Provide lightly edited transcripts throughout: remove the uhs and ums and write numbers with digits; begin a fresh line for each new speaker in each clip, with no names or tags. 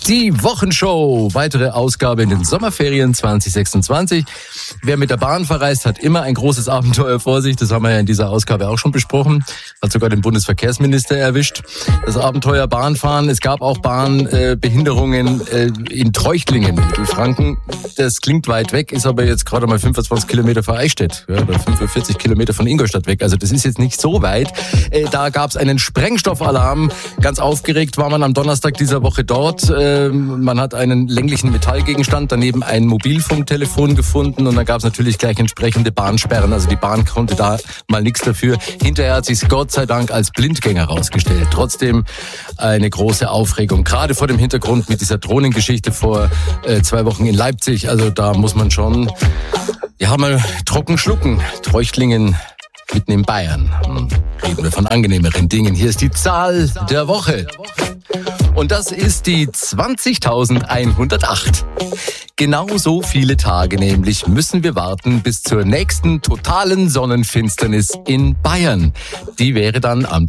Die Wochenshow, weitere Ausgabe in den Sommerferien 2026. Wer mit der Bahn verreist, hat immer ein großes Abenteuer vor sich. Das haben wir ja in dieser Ausgabe auch schon besprochen. Hat sogar den Bundesverkehrsminister erwischt. Das Abenteuer Bahnfahren. Es gab auch Bahnbehinderungen in Treuchtlingen in Mittelfranken. Das klingt weit weg, ist aber jetzt gerade mal 25 Kilometer vor Eichstätt. Ja, oder 45 Kilometer von Ingolstadt weg. Also das ist jetzt nicht so weit. Da gab es einen Sprengstoffalarm. Ganz aufgeregt war man am Donnerstag dieser Woche dort. Man hat einen länglichen Metallgegenstand, daneben ein Mobilfunktelefon gefunden und dann gab es natürlich gleich entsprechende Bahnsperren. Also die Bahn konnte da mal nichts dafür. Hinterher hat sich Gott sei Dank als Blindgänger rausgestellt. Trotzdem eine große Aufregung, gerade vor dem Hintergrund mit dieser Drohnengeschichte vor 2 Wochen in Leipzig. Also da muss man schon mal trocken schlucken. Treuchtlingen mitten in Bayern. Reden wir von angenehmeren Dingen. Hier ist die Zahl der Woche. Und das ist die 20.108. Genau so viele Tage nämlich müssen wir warten bis zur nächsten totalen Sonnenfinsternis in Bayern. Die wäre dann am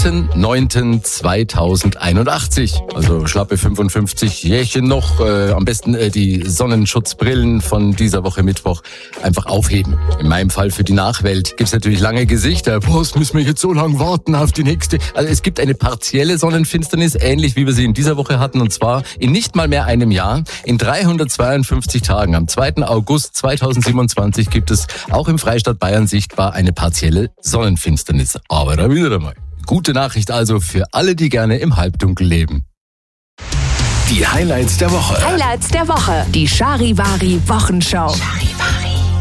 3.9.2081. Also schlappe 55 Jährchen noch. Am besten die Sonnenschutzbrillen von dieser Woche Mittwoch einfach aufheben. In meinem Fall für die Nachwelt gibt's natürlich lange Gesichter. Was müssen wir jetzt so lange warten auf die nächste? Also es gibt eine partielle Sonnenfinsternis, ähnlich wie wir sie in dieser Woche hatten. Und zwar in nicht mal mehr einem Jahr, in 352 Tagen. Am 2. August 2027 gibt es auch im Freistaat Bayern sichtbar eine partielle Sonnenfinsternis. Aber da wieder einmal. Gute Nachricht also für alle, die gerne im Halbdunkel leben.
Die Highlights der Woche.
Die Charivari Wochenshow.